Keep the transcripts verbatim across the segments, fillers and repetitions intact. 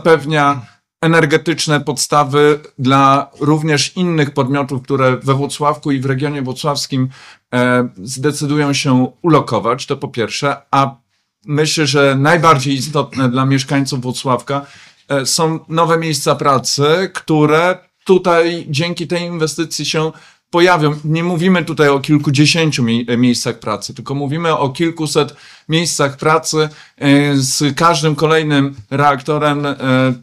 zapewnia energetyczne podstawy dla również innych podmiotów, które we Włocławku i w regionie włocławskim e, zdecydują się ulokować, to po pierwsze, a myślę, że najbardziej istotne dla mieszkańców Włocławka e, są nowe miejsca pracy, które tutaj dzięki tej inwestycji się pojawią. Nie mówimy tutaj o kilkudziesięciu mie miejscach pracy, tylko mówimy o kilkuset miejscach pracy. E, z każdym kolejnym reaktorem e,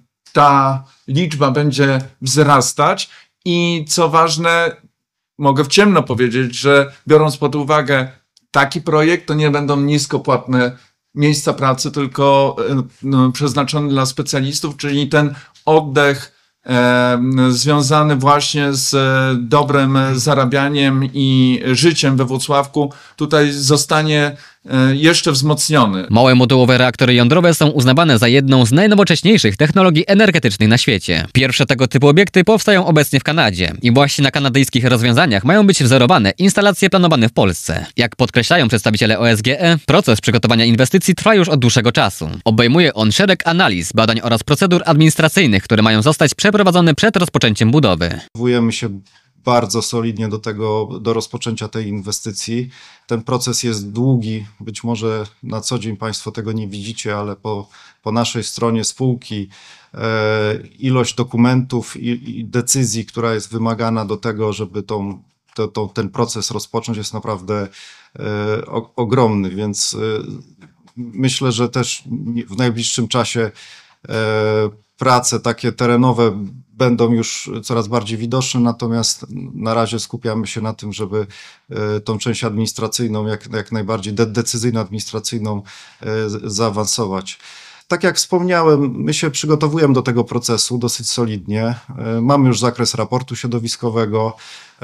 ta liczba będzie wzrastać i co ważne, mogę w ciemno powiedzieć, że biorąc pod uwagę taki projekt, to nie będą niskopłatne miejsca pracy, tylko no, przeznaczone dla specjalistów, czyli ten oddech e, związany właśnie z dobrym zarabianiem i życiem we Włocławku tutaj zostanie jeszcze wzmocniony. Małe modułowe reaktory jądrowe są uznawane za jedną z najnowocześniejszych technologii energetycznych na świecie. Pierwsze tego typu obiekty powstają obecnie w Kanadzie i właśnie na kanadyjskich rozwiązaniach mają być wzorowane instalacje planowane w Polsce. Jak podkreślają przedstawiciele O S G E, proces przygotowania inwestycji trwa już od dłuższego czasu. Obejmuje on szereg analiz, badań oraz procedur administracyjnych, które mają zostać przeprowadzone przed rozpoczęciem budowy. Zachowujemy się bardzo solidnie do tego, do rozpoczęcia tej inwestycji. Ten proces jest długi, być może na co dzień Państwo tego nie widzicie, ale po, po naszej stronie spółki e, ilość dokumentów i, i decyzji, która jest wymagana do tego, żeby tą, to, to, ten proces rozpocząć, jest naprawdę e, o, ogromny, więc e, myślę, że też w najbliższym czasie e, prace takie terenowe będą już coraz bardziej widoczne, natomiast na razie skupiamy się na tym, żeby tą część administracyjną, jak, jak najbardziej de decyzyjno-administracyjną zaawansować. Tak jak wspomniałem, my się przygotowujemy do tego procesu dosyć solidnie. Mamy już zakres raportu środowiskowego,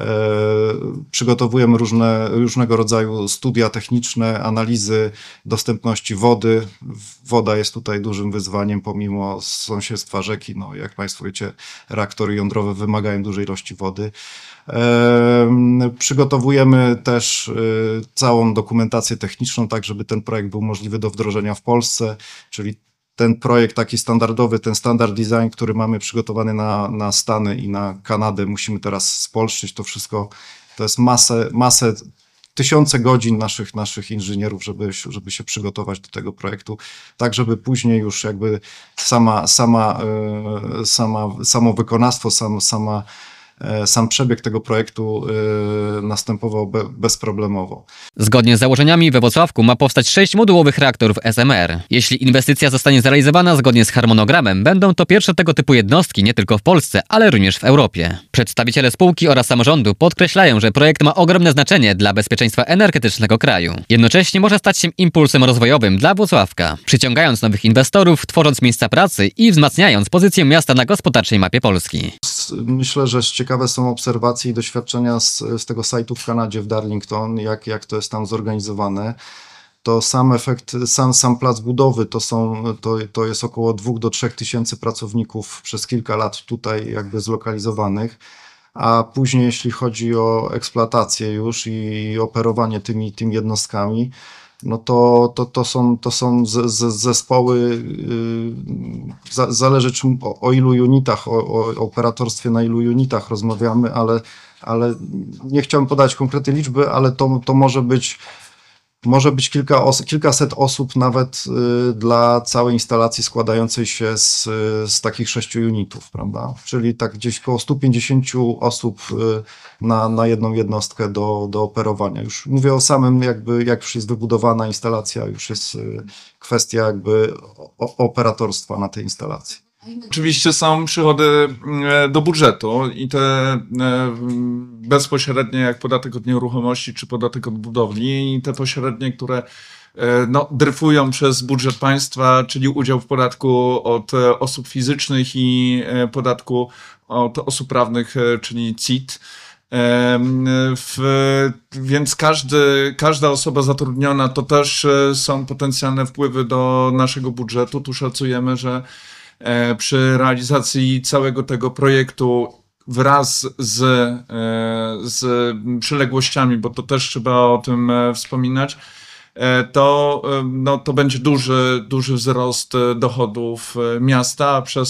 przygotowujemy różne, różnego rodzaju studia techniczne, analizy dostępności wody. Woda jest tutaj dużym wyzwaniem pomimo sąsiedztwa rzeki. No, jak Państwo wiecie, reaktory jądrowe wymagają dużej ilości wody. Przygotowujemy też całą dokumentację techniczną, tak żeby ten projekt był możliwy do wdrożenia w Polsce, czyli ten projekt taki standardowy, ten standard design, który mamy przygotowany na, na Stany i na Kanadę, musimy teraz spolszczyć to wszystko. To jest masę, masę tysiące godzin naszych, naszych inżynierów, żeby, żeby się przygotować do tego projektu, tak żeby później już jakby sama, sama, sama, samo wykonawstwo, sam, sama sam przebieg tego projektu yy, następował be, bezproblemowo. Zgodnie z założeniami we Włocławku ma powstać sześć modułowych reaktorów S M R. Jeśli inwestycja zostanie zrealizowana zgodnie z harmonogramem, będą to pierwsze tego typu jednostki nie tylko w Polsce, ale również w Europie. Przedstawiciele spółki oraz samorządu podkreślają, że projekt ma ogromne znaczenie dla bezpieczeństwa energetycznego kraju. Jednocześnie może stać się impulsem rozwojowym dla Włocławka, przyciągając nowych inwestorów, tworząc miejsca pracy i wzmacniając pozycję miasta na gospodarczej mapie Polski. Myślę, że ciekawe są obserwacje i doświadczenia z, z tego sajtu w Kanadzie, w Darlington, jak, jak to jest tam zorganizowane. To sam efekt, sam, sam plac budowy to, są, to, to jest około dwóch do trzech tysięcy pracowników przez kilka lat tutaj jakby zlokalizowanych. A później jeśli chodzi o eksploatację już i operowanie tymi, tymi jednostkami, no to, to, to są, to są z, z, zespoły, yy, za, zależy czym, o, o ilu unitach, o, o operatorstwie na ilu unitach rozmawiamy, ale, ale nie chciałem podać konkretnej liczby, ale to, to może być Może być kilka os kilkaset osób nawet y, dla całej instalacji składającej się z, z takich sześciu unitów, prawda? Czyli tak gdzieś około stu pięćdziesięciu osób y, na, na jedną jednostkę do, do operowania. Już mówię o samym jakby, jak już jest wybudowana instalacja, już jest y, kwestia jakby o, operatorstwa na tej instalacji. Oczywiście są przychody do budżetu i te bezpośrednie jak podatek od nieruchomości czy podatek od budowli i te pośrednie, które no, dryfują przez budżet państwa, czyli udział w podatku od osób fizycznych i podatku od osób prawnych, czyli C I T. W, więc każdy, każda osoba zatrudniona to też są potencjalne wpływy do naszego budżetu. Tu szacujemy, że przy realizacji całego tego projektu wraz z, z przyległościami, bo to też trzeba o tym wspominać, to, no, to będzie duży, duży wzrost dochodów miasta, a przez